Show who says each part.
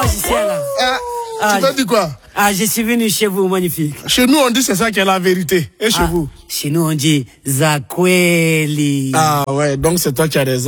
Speaker 1: magicien là.
Speaker 2: Tu m'as dit quoi?
Speaker 1: Ah, je suis venu chez vous, magnifique.
Speaker 2: Chez nous, on dit c'est ça qui est la vérité. Et chez vous?
Speaker 1: Chez nous, on dit Zakweli.
Speaker 2: Ah ouais, donc c'est toi qui as raison.